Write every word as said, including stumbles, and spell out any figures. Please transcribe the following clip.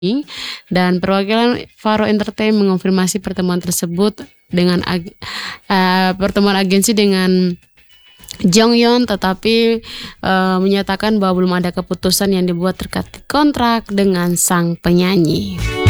dan perwakilan Faro Entertain mengonfirmasi pertemuan tersebut dengan ag- uh, pertemuan agensi dengan Jonghyun, tetapi uh, menyatakan bahwa belum ada keputusan yang dibuat terkait kontrak dengan sang penyanyi.